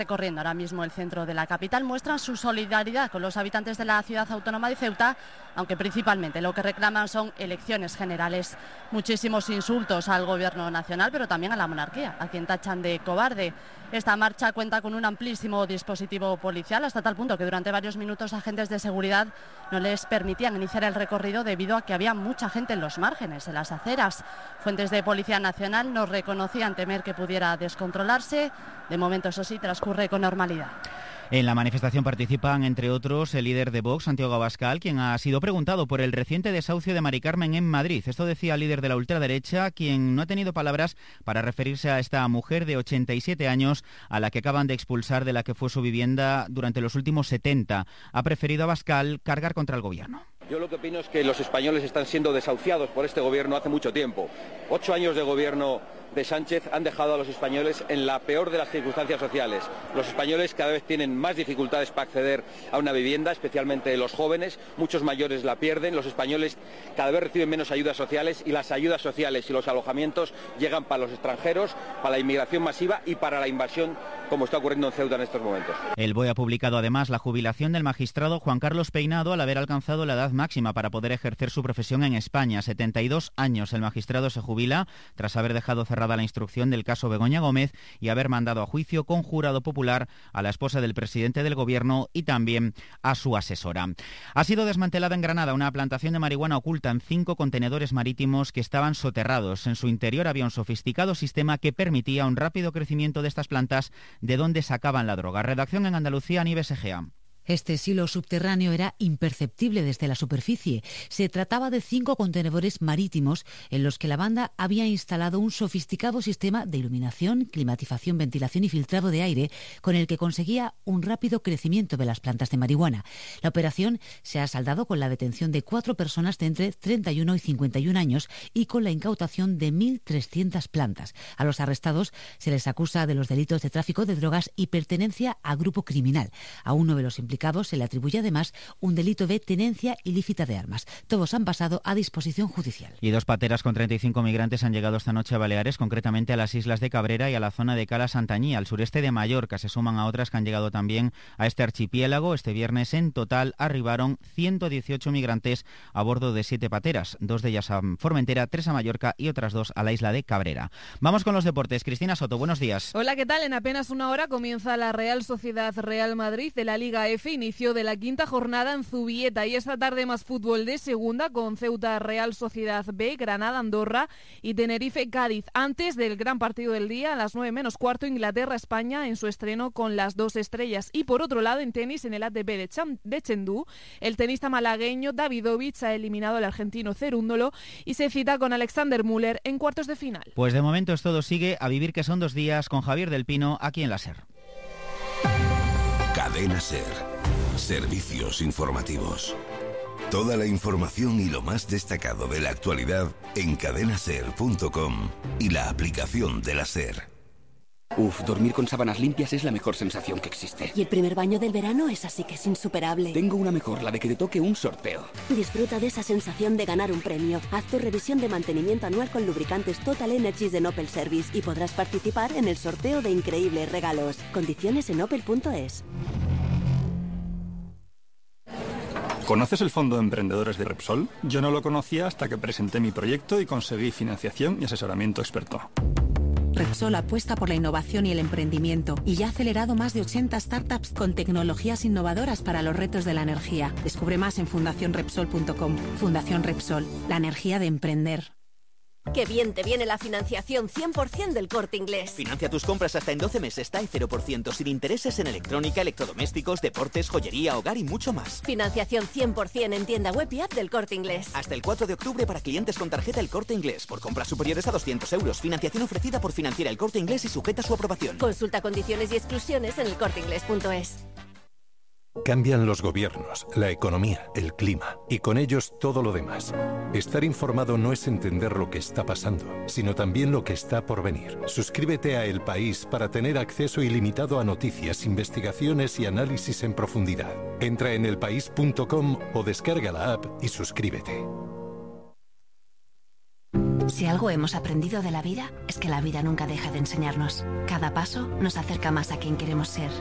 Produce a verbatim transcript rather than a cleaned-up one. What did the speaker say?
Recorriendo ahora mismo el centro de la capital, muestran su solidaridad con los habitantes de la ciudad autónoma de Ceuta, aunque principalmente lo que reclaman son elecciones generales. Muchísimos insultos al gobierno nacional, pero también a la monarquía, a quien tachan de cobarde. Esta marcha cuenta con un amplísimo dispositivo policial, hasta tal punto que durante varios minutos agentes de seguridad no les permitían iniciar el recorrido debido a que había mucha gente en los márgenes, en las aceras. Fuentes de Policía Nacional nos reconocían temer que pudiera descontrolarse. De momento, eso sí, transcurre con normalidad. En la manifestación participan, entre otros, el líder de Vox, Santiago Abascal, quien ha sido preguntado por el reciente desahucio de Mari Carmen en Madrid. Esto decía el líder de la ultraderecha, quien no ha tenido palabras para referirse a esta mujer de ochenta y siete años a la que acaban de expulsar de la que fue su vivienda durante los últimos setenta. Ha preferido Abascal cargar contra el gobierno. Yo lo que opino es que los españoles están siendo desahuciados por este gobierno hace mucho tiempo. Ocho años de gobierno de Sánchez han dejado a los españoles en la peor de las circunstancias sociales. Los españoles cada vez tienen más dificultades para acceder a una vivienda, especialmente los jóvenes. Muchos mayores la pierden. Los españoles cada vez reciben menos ayudas sociales y las ayudas sociales y los alojamientos llegan para los extranjeros, para la inmigración masiva y para la invasión, como está ocurriendo en Ceuta en estos momentos. El B O E ha publicado además la jubilación del magistrado Juan Carlos Peinado al haber alcanzado la edad máxima para poder ejercer su profesión en España. setenta y dos años el magistrado se jubila tras haber dejado cerrada la instrucción del caso Begoña Gómez y haber mandado a juicio con jurado popular a la esposa del presidente del gobierno y también a su asesora. Ha sido desmantelada en Granada una plantación de marihuana oculta en cinco contenedores marítimos que estaban soterrados. En su interior había un sofisticado sistema que permitía un rápido crecimiento de estas plantas de donde sacaban la droga. Redacción en Andalucía, Nieves Egea. Este silo subterráneo era imperceptible desde la superficie. Se trataba de cinco contenedores marítimos en los que la banda había instalado un sofisticado sistema de iluminación, climatización, ventilación y filtrado de aire con el que conseguía un rápido crecimiento de las plantas de marihuana. La operación se ha saldado con la detención de cuatro personas de entre treinta y uno y cincuenta y un años y con la incautación de mil trescientas plantas. A los arrestados se les acusa de los delitos de tráfico de drogas y pertenencia a grupo criminal. A uno de los implicados se le atribuye además un delito de tenencia ilícita de armas. Todos han pasado a disposición judicial. Y dos pateras con treinta y cinco migrantes han llegado esta noche a Baleares, concretamente a las islas de Cabrera y a la zona de Cala Santañí, al sureste de Mallorca. Se suman a otras que han llegado también a este archipiélago. Este viernes en total arribaron ciento dieciocho migrantes a bordo de siete pateras, dos de ellas a Formentera, tres a Mallorca y otras dos a la isla de Cabrera. Vamos con los deportes. Cristina Soto, buenos días. Hola, ¿qué tal? En apenas una hora comienza la Real Sociedad Real Madrid de la Liga F, inicio de la quinta jornada en Zubieta, y esta tarde más fútbol de segunda con Ceuta Real Sociedad B, Granada Andorra y Tenerife Cádiz. Antes del gran partido del día, a las nueve menos cuarto, Inglaterra España en su estreno con las dos estrellas. Y por otro lado, en tenis, en el A T P de, Cham- de Chengdu, el tenista malagueño Davidovich ha eliminado al argentino Cerúndolo y se cita con Alexander Müller en cuartos de final. Pues de momento es todo. Sigue A Vivir que son dos días con Javier del Pino aquí en la SER. Cadena SER. Servicios informativos. Toda la información y lo más destacado de la actualidad en cadena ser punto com y la aplicación de la SER. Uf, dormir con sábanas limpias es la mejor sensación que existe. Y el primer baño del verano es así que es insuperable. Tengo una mejor, la de que te toque un sorteo. Disfruta de esa sensación de ganar un premio. Haz tu revisión de mantenimiento anual con lubricantes Total Energies de Opel Service y podrás participar en el sorteo de increíbles regalos. Condiciones en opel punto es. ¿Conoces el Fondo de Emprendedores de Repsol? Yo no lo conocía hasta que presenté mi proyecto y conseguí financiación y asesoramiento experto. Repsol apuesta por la innovación y el emprendimiento y ya ha acelerado más de ochenta startups con tecnologías innovadoras para los retos de la energía. Descubre más en fundación repsol punto com. Fundación Repsol, la energía de emprender. ¡Qué bien te viene la financiación cien por ciento del Corte Inglés! Financia tus compras hasta en doce meses, TAE cero por ciento, sin intereses en electrónica, electrodomésticos, deportes, joyería, hogar y mucho más. Financiación cien por ciento en tienda web y app del Corte Inglés. Hasta el cuatro de octubre para clientes con tarjeta El Corte Inglés. Por compras superiores a doscientos euros. Financiación ofrecida por Financiera El Corte Inglés y sujeta a su aprobación. Consulta condiciones y exclusiones en el corte inglés punto es. Cambian los gobiernos, la economía, el clima y con ellos todo lo demás. Estar informado no es entender lo que está pasando, sino también lo que está por venir. Suscríbete a El País para tener acceso ilimitado a noticias, investigaciones y análisis en profundidad. Entra en el país punto com o descarga la app y suscríbete. Si algo hemos aprendido de la vida, es que la vida nunca deja de enseñarnos. Cada paso nos acerca más a quien queremos ser.